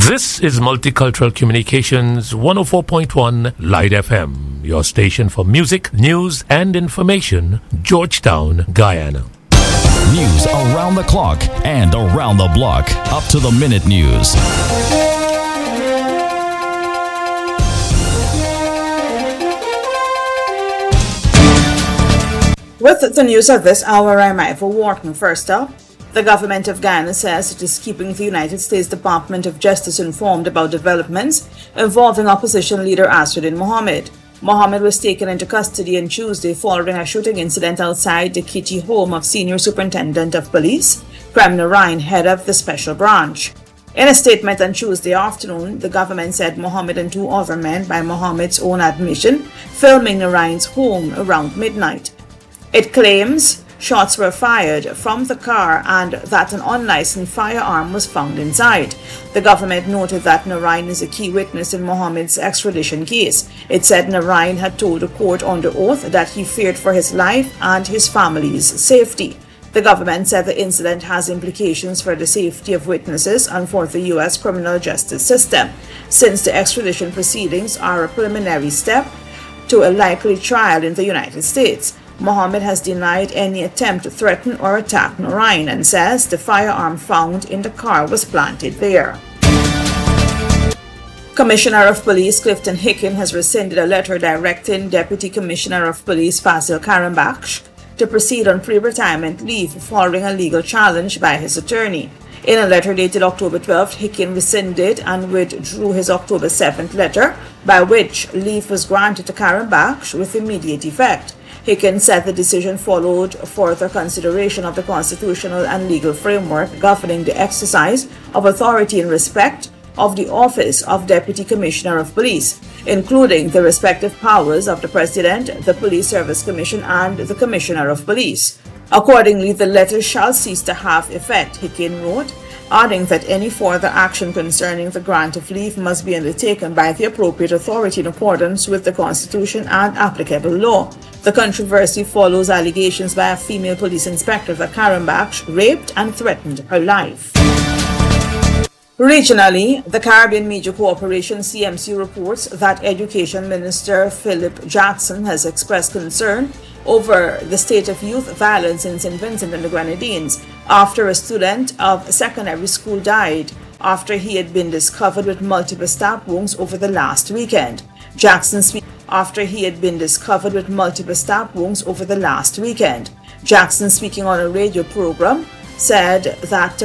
This is Multicultural Communications 104.1 Light FM, your station for music, news, and information, Georgetown, Guyana. News around the clock and around the block. Up to the minute news. With the news of this hour, I'm Michael Wharton. First up, the government of Guyana says it is keeping the United States Department of Justice informed about developments involving opposition leader Asruddin Mohammed. Mohammed was taken into custody on Tuesday following a shooting incident outside the Kitty home of Senior Superintendent of Police, Prem Narain, head of the Special Branch. In a statement on Tuesday afternoon, the government said Mohammed and two other men, by Mohammed's own admission, filming Narain's home around midnight. It claims shots were fired from the car and that an unlicensed firearm was found inside. The government noted that Narain is a key witness in Mohammed's extradition case. It said Narain had told the court under oath that he feared for his life and his family's safety. The government said the incident has implications for the safety of witnesses and for the U.S. criminal justice system, since the extradition proceedings are a preliminary step to a likely trial in the United States. Mohammed has denied any attempt to threaten or attack Narain and says the firearm found in the car was planted there. Commissioner of Police Clifton Hicken has rescinded a letter directing Deputy Commissioner of Police Fasil Karambaksh to proceed on pre-retirement leave following a legal challenge by his attorney. In a letter dated October 12th, Hicken rescinded and withdrew his October 7th letter, by which leave was granted to Karambaksh with immediate effect. Hicken said the decision followed further consideration of the constitutional and legal framework governing the exercise of authority in respect of the office of Deputy Commissioner of Police, including the respective powers of the President, the Police Service Commission, and the Commissioner of Police. Accordingly, the letter shall cease to have effect, Hicken wrote, adding that any further action concerning the grant of leave must be undertaken by the appropriate authority in accordance with the Constitution and applicable law. The controversy follows allegations by a female police inspector that Karambaksh raped and threatened her life. Regionally, the Caribbean Media Corporation CMC reports that Education Minister Philip Jackson has expressed concern over the state of youth violence in St. Vincent and the Grenadines after a student of secondary school died after he had been discovered with multiple stab wounds over the last weekend. Jackson speaking on a radio program said that